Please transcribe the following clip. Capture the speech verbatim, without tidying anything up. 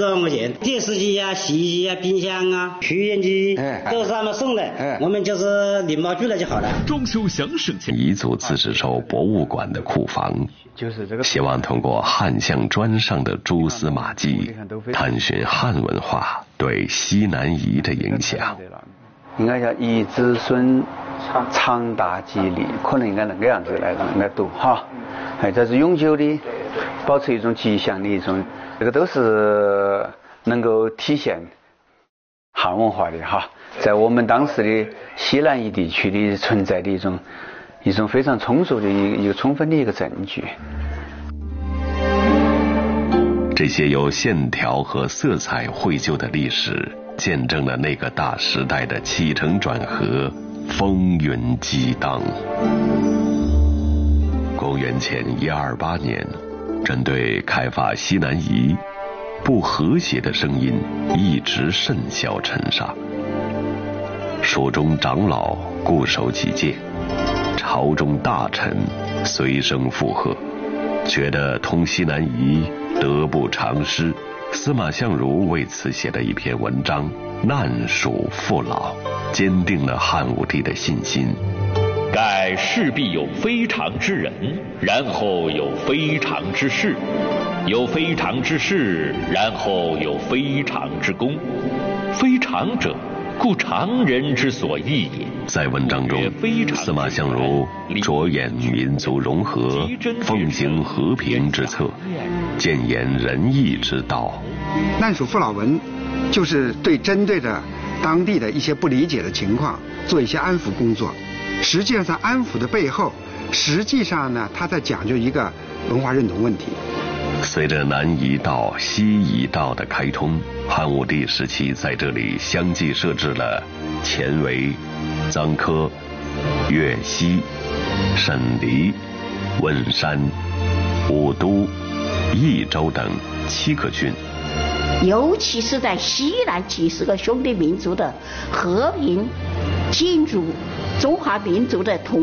多万块钱，电视机啊、洗衣机啊、冰箱啊、取烟机都是他们送的，我们就是领包寄了就好了。 装修想省钱。 彝族自治州博物馆的库房，就是这个，希望通过汉象砖上的蛛丝马迹，探寻汉文化对西南彝的影响。 应该叫以子孙长大吉利，可能应该那个样子来来读哈。哎，这是永久的，保持一种吉祥的一种，这个都是能够体现汉文化的哈，在我们当时的西南彝地区的存在的一种一种非常充足的一个充分的一个证据。 这些由线条和色彩绘就的历史，见证了那个大时代的起承转合，风云激荡。公元前一二八年，针对开发西南彝，不和谐的声音一直甚嚣尘上。蜀中长老固守己见，朝中大臣随声附和，觉得通西南彝得不偿失。司马相如为此写了一篇文章《难蜀父老》，坚定了汉武帝的信心。 盖势必有非常之人，然后有非常之事，有非常之事，然后有非常之功。非常者，故常人之所异也。 在文章中，司马相如着眼民族融合，奉行和平之策，建言仁义之道。 难蜀父老文就是对针对着当地的一些不理解的情况做一些安抚工作。实际上，在安抚的背后，实际上呢，他在讲究一个文化认同问题。 随着南彝道、西彝道的开通，汉武帝时期在这里相继设置了前围、臧科、越西、沈黎、汶山、武都、益州等七个郡。 尤其是在西南几十个兄弟民族的和平进入中华民族的统